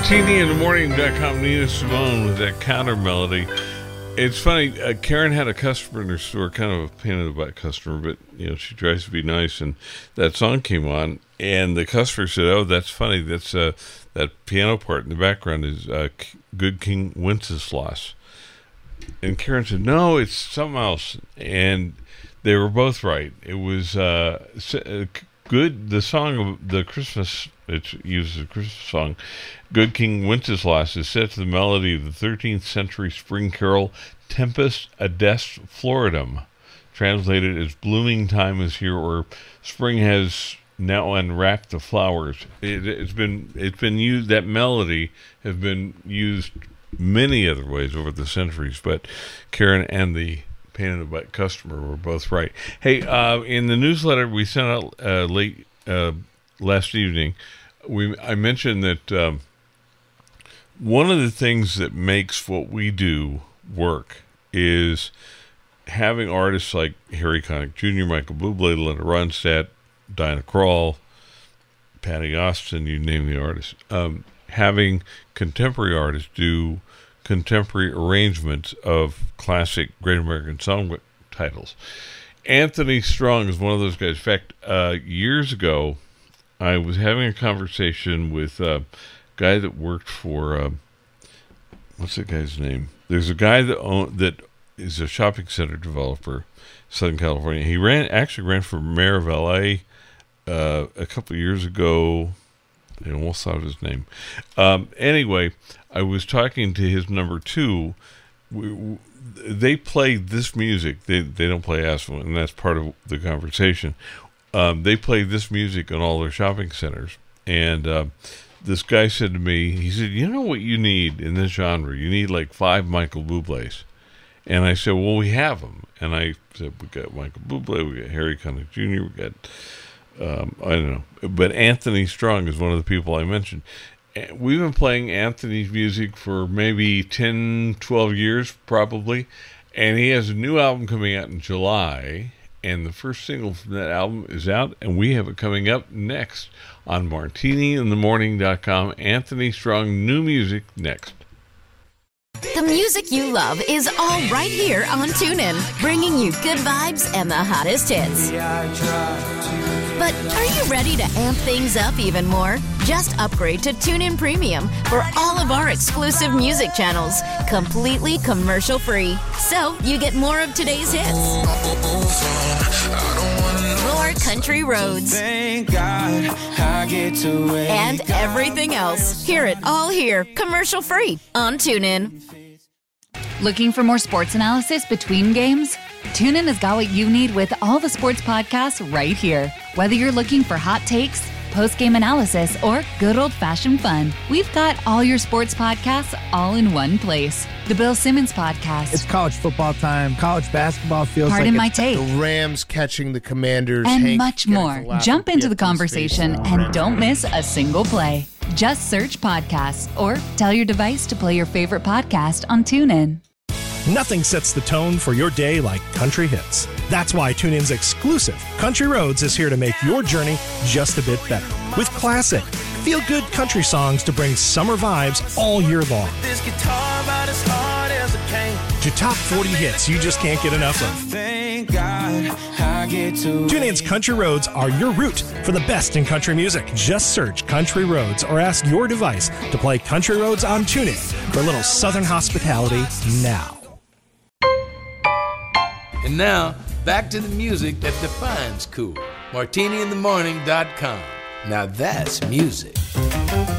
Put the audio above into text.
MartiniInTheMorning.com, Nina Simone with that counter melody. It's funny, Karen had a customer in her store, kind of a pain in the butt customer, but she tries to be nice, and that song came on, and the customer said, "Oh, that's funny. That's that piano part in the background is Good King Wenceslas." And Karen said, "No, it's something else," and they were both right. It was good. The song of the Christmas, it uses a Christmas song, Good King Wenceslas, is set to the melody of the 13th century spring carol Tempus Adest Floridum, translated as "Blooming time is here," or "Spring has now unwrapped the flowers." It's been used. That melody has been used many other ways over the centuries, but Karen and the pain in the butt customer were both right. Hey, in the newsletter we sent out late last evening, I mentioned that one of the things that makes what we do work is having artists like Harry Connick Jr., Michael Bublé, Linda Ronstadt, Diana Krall, Patty Austin, you name the artist, having contemporary artists do contemporary arrangements of classic Great American Song titles. Anthony Strong is one of those guys. In fact, years ago, I was having a conversation with a guy that worked for, what's that guy's name? There's a guy that is a shopping center developer, Southern California. He actually ran for mayor of LA a couple of years ago. I almost thought of his name. Anyway, I was talking to his number two. They play this music. They don't play asphalt, and that's part of the conversation. They play this music in all their shopping centers. And this guy said to me, he said, "You know what you need in this genre? You need like 5 Michael Bublés." And I said, "Well, we have them." And I said, "We got Michael Bublé, we got Harry Connick Jr., we got I don't know." But Anthony Strong is one of the people I mentioned. We've been playing Anthony's music for maybe 10, 12 years, probably. And he has a new album coming out in July. And the first single from that album is out. And we have it coming up next on MartiniInTheMorning.com. Anthony Strong, new music next. The music you love is all right here on TuneIn, bringing you good vibes and the hottest hits. But are you ready to amp things up even more? Just upgrade to TuneIn Premium for all of our exclusive music channels, completely commercial-free. So you get more of today's hits, more country roads, and everything else. Hear it all here, commercial-free on TuneIn. Looking for more sports analysis between games? TuneIn has got what you need with all the sports podcasts right here. Whether you're looking for hot takes, post-game analysis, or good old-fashioned fun, we've got all your sports podcasts all in one place. The Bill Simmons Podcast. It's college football time. College basketball feels Pardon like my take. The Rams catching the Commanders. And Hank much more. Jump into the conversation and don't miss a single play. Just search podcasts or tell your device to play your favorite podcast on TuneIn. Nothing sets the tone for your day like country hits. That's why TuneIn's exclusive Country Roads is here to make your journey just a bit better. With classic, feel-good country songs to bring summer vibes all year long. This guitar about as hard as a cane. To top 40 hits you just can't get enough of. Thank God I get to TuneIn's Country Roads are your route for the best in country music. Just search Country Roads or ask your device to play Country Roads on TuneIn for a little southern hospitality now. And now, back to the music that defines cool. MartiniInTheMorning.com. Now that's music.